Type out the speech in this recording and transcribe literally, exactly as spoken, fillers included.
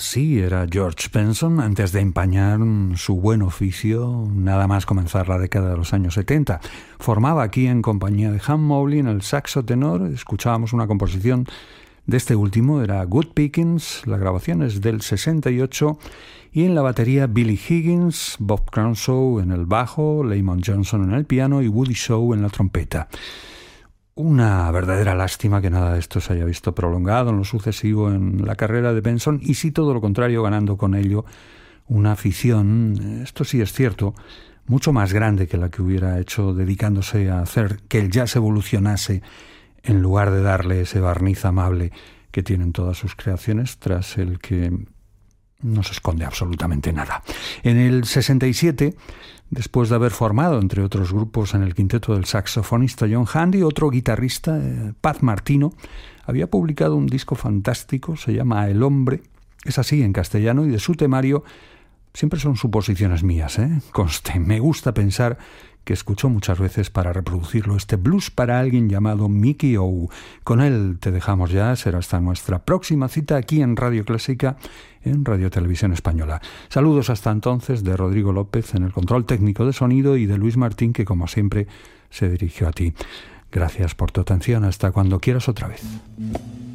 Así era George Benson antes de empañar su buen oficio nada más comenzar la década de los años setenta. Formaba aquí en compañía de Ham Mowley en el saxo tenor. Escuchábamos una composición de este último, era Good Pickings, la grabación es del sesenta y ocho, y en la batería Billy Higgins, Bob Cranshaw en el bajo, Lamont Johnson en el piano y Woody Shaw en la trompeta. Una verdadera lástima que nada de esto se haya visto prolongado en lo sucesivo en la carrera de Benson, y sí todo lo contrario, ganando con ello una afición, esto sí es cierto, mucho más grande que la que hubiera hecho dedicándose a hacer que el jazz evolucionase en lugar de darle ese barniz amable que tienen todas sus creaciones, tras el que no se esconde absolutamente nada. En el sesenta y siete, después de haber formado, entre otros grupos, en el quinteto del saxofonista John Handy, otro guitarrista, eh, Pat Martino, había publicado un disco fantástico, se llama El Hombre, es así en castellano, y de su temario, siempre son suposiciones mías, ¿eh? Conste, me gusta pensar que escuchó muchas veces para reproducirlo, este blues para alguien llamado Mickey O. Con él te dejamos ya, será hasta nuestra próxima cita aquí en Radio Clásica, en Radio Televisión Española. Saludos hasta entonces de Rodrigo López en el control técnico de sonido y de Luis Martín, que como siempre se dirigió a ti. Gracias por tu atención, hasta cuando quieras otra vez.